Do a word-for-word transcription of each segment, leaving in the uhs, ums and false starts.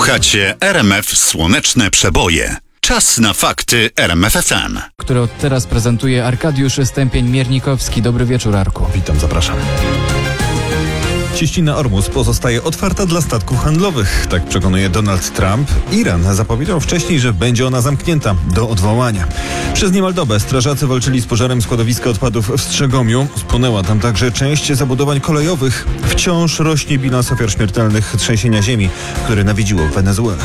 Słuchacie R M F Słoneczne Przeboje. Czas na fakty R M F F M. Które od teraz prezentuje Arkadiusz Stępień-Miernikowski. Dobry wieczór, Arku. Witam, zapraszam. Cieśnina Ormus pozostaje otwarta dla statków handlowych. Tak przekonuje Donald Trump. Iran zapowiedział wcześniej, że będzie ona zamknięta do odwołania. Przez niemal dobę strażacy walczyli z pożarem składowiska odpadów w Strzegomiu. Spłonęła tam także część zabudowań kolejowych. Wciąż rośnie bilans ofiar śmiertelnych trzęsienia ziemi, które nawiedziło Wenezuelę.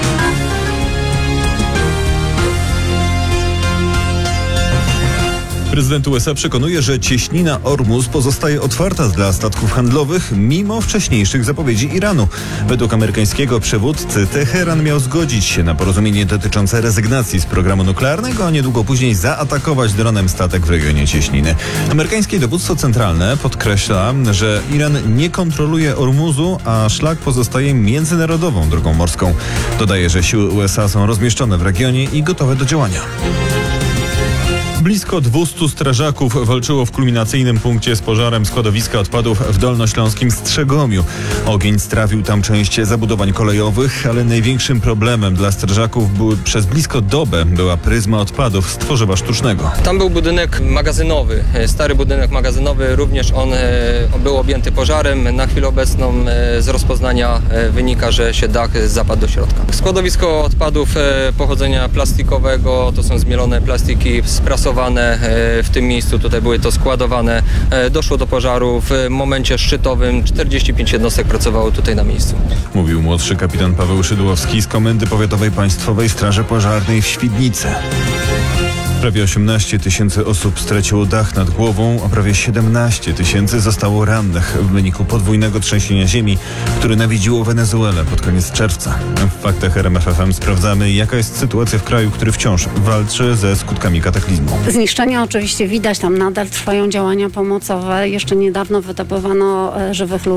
Prezydent U S A przekonuje, że cieśnina Ormus pozostaje otwarta dla statków handlowych mimo wcześniejszych zapowiedzi Iranu. Według amerykańskiego przywódcy Teheran miał zgodzić się na porozumienie dotyczące rezygnacji z programu nuklearnego, a niedługo później zaatakować dronem statek w regionie cieśniny. Amerykańskie dowództwo centralne podkreśla, że Iran nie kontroluje Ormuzu, a szlak pozostaje międzynarodową drogą morską. Dodaje, że siły U S A są rozmieszczone w regionie i gotowe do działania. Blisko dwustu strażaków walczyło w kulminacyjnym punkcie z pożarem składowiska odpadów w dolnośląskim Strzegomiu. Ogień strawił tam część zabudowań kolejowych, ale największym problemem dla strażaków były, przez blisko dobę była pryzma odpadów z tworzywa sztucznego. Tam był budynek magazynowy, stary budynek magazynowy, również on był objęty pożarem. Na chwilę obecną z rozpoznania wynika, że się dach zapadł do środka. Składowisko odpadów pochodzenia plastikowego, to są zmielone plastiki sprasowane. W tym miejscu tutaj były to składowane. Doszło do pożaru w momencie szczytowym. czterdzieści pięć jednostek pracowało tutaj na miejscu. Mówił młodszy kapitan Paweł Szydłowski z Komendy Powiatowej Państwowej Straży Pożarnej w Świdnicy. Prawie osiemnaście tysięcy osób straciło dach nad głową, a prawie siedemnaście tysięcy zostało rannych w wyniku podwójnego trzęsienia ziemi, które nawiedziło Wenezuelę pod koniec czerwca. W faktach R M F F M sprawdzamy, jaka jest sytuacja w kraju, który wciąż walczy ze skutkami kataklizmu. Zniszczenia oczywiście widać, tam nadal trwają działania pomocowe. Jeszcze niedawno wydobywano żywych ludzi.